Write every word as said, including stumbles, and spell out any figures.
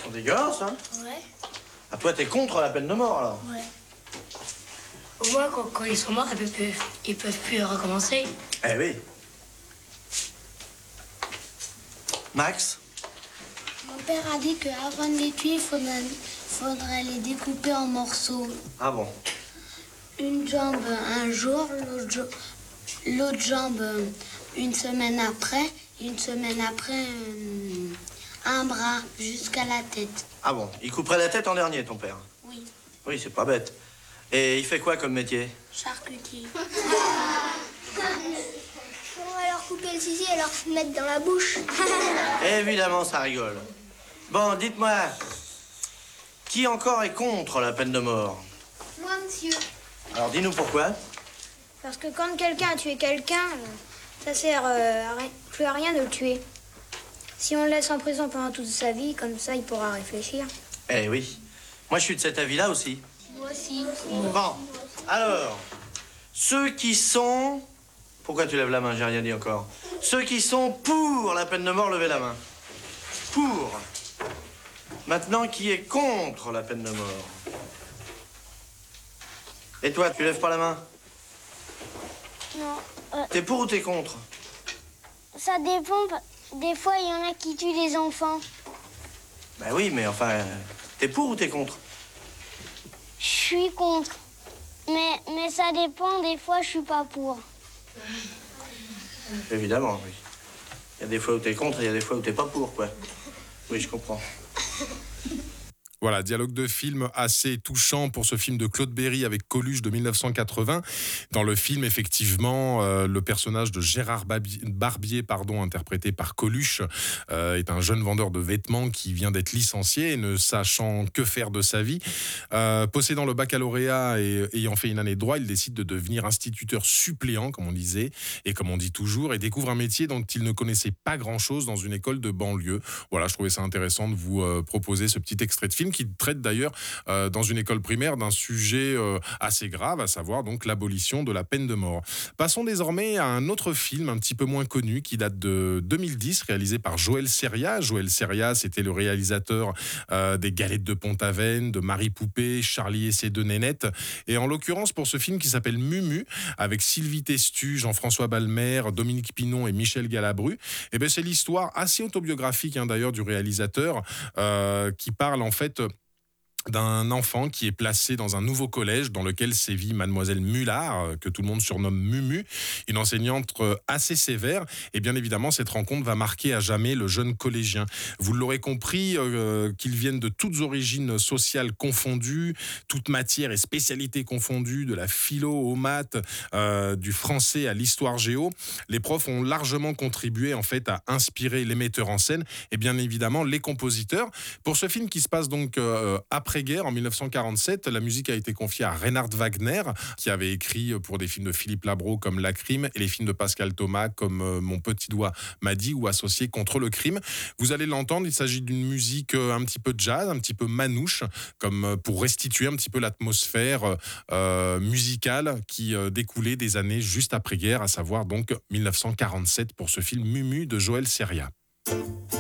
sont dégueulasses, hein? Ouais. Ah, toi, t'es contre la peine de mort, alors? Ouais. Au moins, quand, quand ils sont morts, ils peuvent, ils peuvent plus recommencer. Eh oui. Max? Mon père a dit qu'avant de les tuer, il faudrait, faudrait les découper en morceaux. Ah bon? Une jambe un jour, l'autre jo- l'autre jambe une semaine après, une semaine après euh, un bras jusqu'à la tête. Ah bon? Il couperait la tête en dernier, ton père? Oui, Oui, c'est pas bête. Et il fait quoi comme métier? charcutier. On va leur couper le zizi et leur mettre dans la bouche. Évidemment, ça rigole. Bon, dites-moi, qui encore est contre la peine de mort? Moi, monsieur. Alors, dis-nous pourquoi. Parce que quand quelqu'un a tué quelqu'un, euh, ça sert euh, à ri- plus à rien de le tuer. Si on le laisse en prison pendant toute sa vie, comme ça, il pourra réfléchir. Eh oui. Moi, je suis de cet avis-là aussi. Moi aussi. Bon, alors, ceux qui sont... Pourquoi tu lèves la main? J'ai rien dit encore. Ceux qui sont pour la peine de mort, levez la main. Pour. Maintenant, qui est contre la peine de mort? Et toi, tu lèves pas la main? Non, euh, T'es pour ou t'es contre? ça dépend. Des fois, il y en a qui tuent les enfants. Ben oui, mais enfin, euh, t'es pour ou t'es contre? Je suis contre. Mais, mais ça dépend. Des fois, je suis pas pour. Évidemment, oui. Il y a des fois où t'es contre et il y a des fois où t'es pas pour, quoi. Oui, je comprends. Voilà, dialogue de film assez touchant pour ce film de Claude Berry avec Coluche de dix-neuf cent quatre-vingts. Dans le film, effectivement, euh, le personnage de Gérard Babi- Barbier, pardon, interprété par Coluche, euh, est un jeune vendeur de vêtements qui vient d'être licencié et ne sachant que faire de sa vie. Euh, possédant le baccalauréat et ayant fait une année de droit, il décide de devenir instituteur suppléant, comme on disait, et comme on dit toujours, et découvre un métier dont il ne connaissait pas grand-chose dans une école de banlieue. Voilà, je trouvais ça intéressant de vous euh, proposer ce petit extrait de film qui traite d'ailleurs euh, dans une école primaire d'un sujet euh, assez grave, à savoir donc l'abolition de la peine de mort. Passons désormais à un autre film un petit peu moins connu qui date de deux mille dix, réalisé par Joël Seria. Joël Seria, c'était le réalisateur euh, des Galettes de Pont-Aven, de Marie Poupée, Charlie et ses deux nénettes. Et en l'occurrence, pour ce film qui s'appelle Mumu, avec Sylvie Testu, Jean-François Balmer, Dominique Pinon et Michel Galabru, eh ben, c'est l'histoire assez autobiographique hein, d'ailleurs du réalisateur euh, qui parle en fait d'un enfant qui est placé dans un nouveau collège dans lequel sévit Mademoiselle Mullard, que tout le monde surnomme Mumu, une enseignante assez sévère. Et bien évidemment, cette rencontre va marquer à jamais le jeune collégien. Vous l'aurez compris, euh, qu'ils viennent de toutes origines sociales confondues, toutes matières et spécialités confondues, de la philo aux maths, euh, du français à l'histoire géo. Les profs ont largement contribué en fait à inspirer les metteurs en scène et bien évidemment les compositeurs. Pour ce film qui se passe donc euh, après guerre en dix-neuf cent quarante-sept, la musique a été confiée à Reinhard Wagner, qui avait écrit pour des films de Philippe Labro comme La Crime et les films de Pascal Thomas comme Mon petit doigt m'a dit ou Associé contre le crime. Vous allez l'entendre, il s'agit d'une musique un petit peu jazz, un petit peu manouche, comme pour restituer un petit peu l'atmosphère euh, musicale qui euh, découlait des années juste après guerre, à savoir donc dix-neuf cent quarante-sept pour ce film Mumu de Joël Seria.